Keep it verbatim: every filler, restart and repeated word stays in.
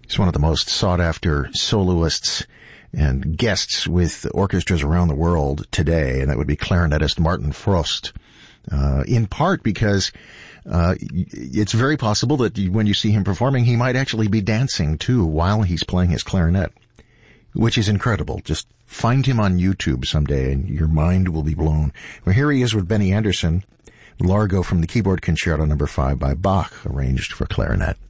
He's one of the most sought-after soloists and guests with orchestras around the world today, and that would be clarinetist Martin Frost. Uh, in part because uh it's very possible that when you see him performing, he might actually be dancing too while he's playing his clarinet, which is incredible. Just find him on YouTube someday and your mind will be blown. Well, here he is with Benny Andersson, Largo from the Keyboard Concerto number five by Bach, arranged for clarinet.